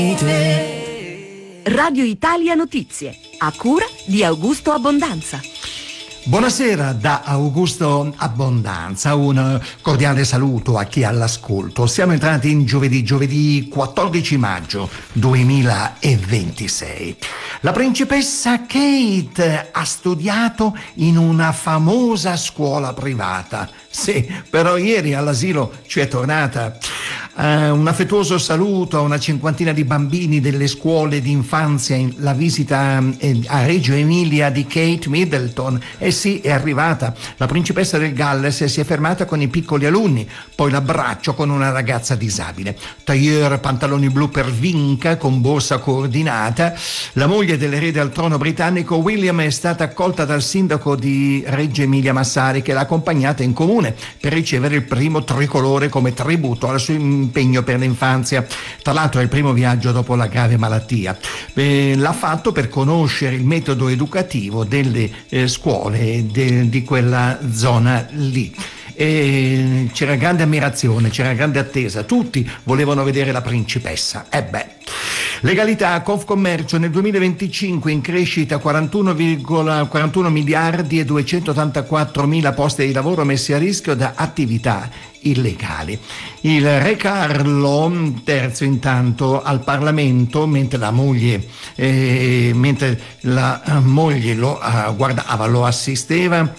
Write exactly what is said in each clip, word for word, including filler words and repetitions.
Radio Italia Notizie, a cura di Augusto Abbondanza. Buonasera da Augusto Abbondanza, un cordiale saluto a chi è all'ascolto. Siamo entrati in giovedì, giovedì quattordici maggio duemilaventisei. La principessa Kate ha studiato in una famosa scuola privata. Sì, però ieri all'asilo ci è tornata. Uh, un affettuoso saluto a una cinquantina di bambini delle scuole di infanzia, in, la visita eh, a Reggio Emilia di Kate Middleton. Eh sì, è arrivata. La principessa del Galles si è fermata con i piccoli alunni, poi l'abbraccio con una ragazza disabile. Tailleur, pantaloni blu per Vinca con borsa coordinata. La moglie dell'erede al trono britannico William è stata accolta dal sindaco di Reggio Emilia Massari, che l'ha accompagnata in comune per ricevere il primo tricolore come tributo al suo impegno per l'infanzia. Tra l'altro è il primo viaggio dopo la grave malattia. Eh, l'ha fatto per conoscere il metodo educativo delle eh, scuole de, di quella zona lì. E c'era grande ammirazione, c'era grande attesa, tutti volevano vedere la principessa. E beh, legalità, Confcommercio nel duemilaventicinque in crescita, quarantuno virgola quarantuno miliardi e duecentottantaquattro mila posti di lavoro messi a rischio da attività illegali. Il re Carlo terzo intanto al Parlamento, mentre la moglie eh, mentre la moglie lo uh, guardava, lo assisteva,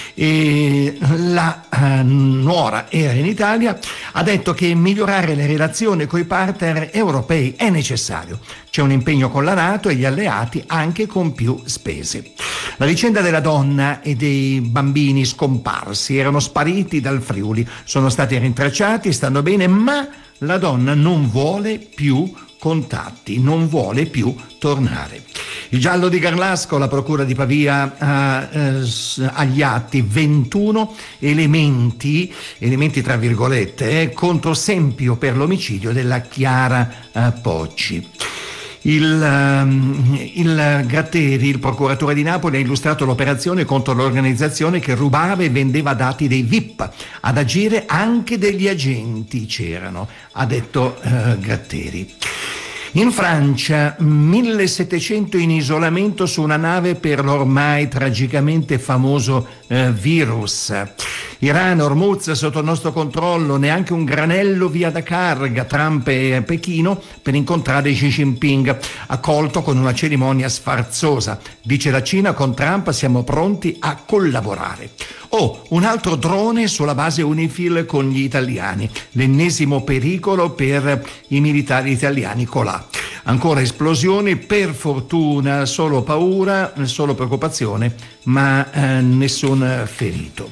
e la uh, nuora era in Italia, ha detto che migliorare le relazioni con i partner europei è necessario. C'è un impegno con la NATO e gli alleati anche con più spese. La vicenda della donna e dei bambini scomparsi, erano spariti dal Friuli, sono stati rintracciati, stanno bene, ma la donna non vuole più contatti, non vuole più tornare. Il giallo di Garlasco, la procura di Pavia ha eh, agli atti ventuno elementi, elementi tra virgolette, eh, contro Sempio per l'omicidio della Chiara eh, Pocci. Il, um, il Gratteri, il procuratore di Napoli, ha illustrato l'operazione contro l'organizzazione che rubava e vendeva dati dei V I P. Ad agire anche degli agenti c'erano, ha detto uh, Gratteri. In Francia, millesettecento in isolamento su una nave per l'ormai tragicamente famoso eh, virus. Iran, Hormuz sotto il nostro controllo, neanche un granello via da carga. Trump e Pechino per incontrare Xi Jinping, accolto con una cerimonia sfarzosa. Dice la Cina, con Trump siamo pronti a collaborare. Oh, un altro drone sulla base UNIFIL con gli italiani, l'ennesimo pericolo per i militari italiani colà. Ancora esplosioni, per fortuna solo paura, solo preoccupazione, ma eh, nessun ferito.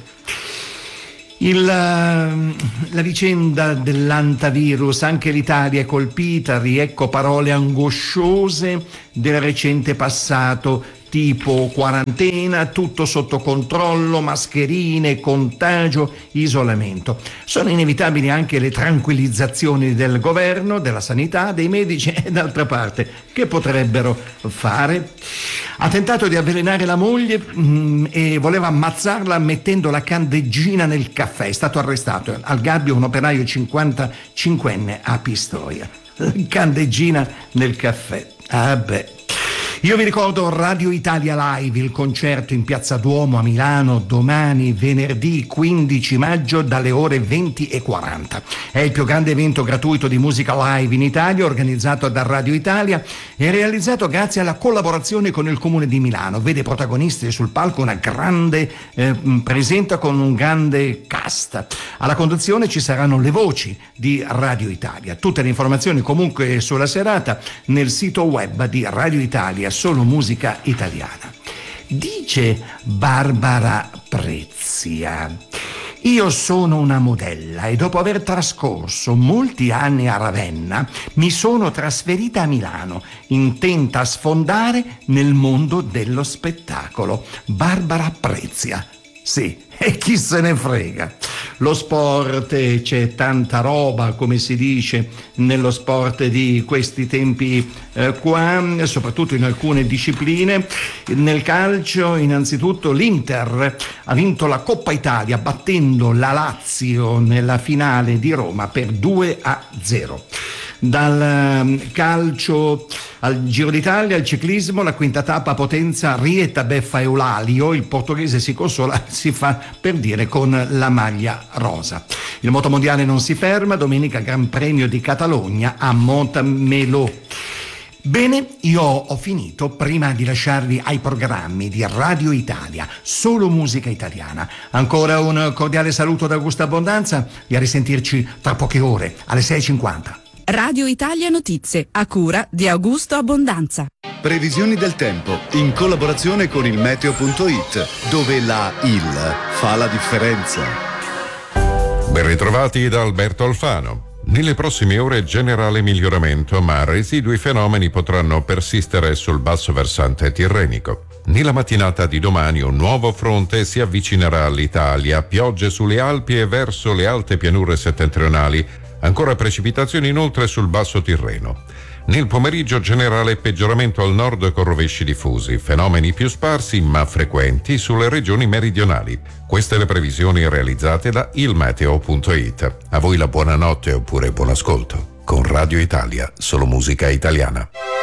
Il, la vicenda dell'antivirus, anche l'Italia è colpita, riecco parole angosciose del recente passato, tipo quarantena, tutto sotto controllo, mascherine, contagio, isolamento. Sono inevitabili anche le tranquillizzazioni del governo, della sanità, dei medici e d'altra parte, che potrebbero fare? Ha tentato di avvelenare la moglie mh, e voleva ammazzarla mettendo la candeggina nel caffè. È stato arrestato al Gabbio un operaio cinquantacinquenne a Pistoia. Candeggina nel caffè. Ah beh. Io vi ricordo Radio Italia Live, il concerto in Piazza Duomo a Milano domani venerdì quindici maggio dalle ore venti e quaranta. È il più grande evento gratuito di musica live in Italia, organizzato da Radio Italia e realizzato grazie alla collaborazione con il Comune di Milano. Vede protagonisti sul palco una grande eh, presenza con un grande cast. Alla conduzione ci saranno le voci di Radio Italia. Tutte le informazioni comunque sulla serata nel sito web di Radio Italia, solo musica italiana. Dice Barbara Prezia: io sono una modella e dopo aver trascorso molti anni a Ravenna mi sono trasferita a Milano, intenta a sfondare nel mondo dello spettacolo. Barbara Prezia. Sì, e chi se ne frega. Lo sport, c'è tanta roba, come si dice, nello sport di questi tempi eh, qua, soprattutto in alcune discipline. Nel calcio, innanzitutto, l'Inter ha vinto la Coppa Italia battendo la Lazio nella finale di Roma per due a zero. Dal calcio al Giro d'Italia, al ciclismo, la quinta tappa Potenza, Rieta, Beffa e Eulalio, il portoghese si consola, si fa per dire, con la maglia rosa. Il motomondiale non si ferma, domenica Gran Premio di Catalogna a Montmeló. Bene, io ho finito. Prima di lasciarvi ai programmi di Radio Italia, solo musica italiana, ancora un cordiale saluto da Augusto Abbondanza e a risentirci tra poche ore alle sei e cinquanta. Radio Italia Notizie, a cura di Augusto Abbondanza. Previsioni del tempo in collaborazione con il meteo punto it, dove la I L fa la differenza. Ben ritrovati da Alberto Alfano. Nelle prossime ore generale miglioramento, ma residui fenomeni potranno persistere sul basso versante tirrenico. Nella mattinata di domani un nuovo fronte si avvicinerà all'Italia, piogge sulle Alpi e verso le alte pianure settentrionali, ancora precipitazioni inoltre sul basso Tirreno. Nel pomeriggio generale peggioramento al nord con rovesci diffusi, fenomeni più sparsi ma frequenti sulle regioni meridionali. Queste le previsioni realizzate da il meteo punto it. A voi la buonanotte oppure buon ascolto. Con Radio Italia, solo musica italiana.